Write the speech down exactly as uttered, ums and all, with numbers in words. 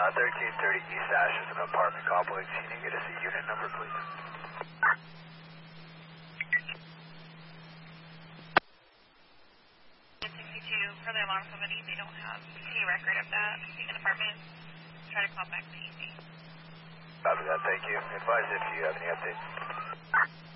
Uh, thirteen thirty East Ash is an apartment complex. Can you get us a unit number, please? sixty-two, for the alarm company, they don't have any record of that in an apartment. Try to call back to E C. Copy that, thank you. Advise if you have any updates.